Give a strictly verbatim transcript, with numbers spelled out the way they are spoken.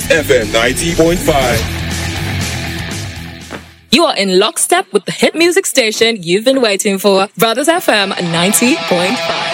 Brothers F M ninety point five. You are in lockstep with the hit music station you've been waiting for, Brothers F M ninety point five.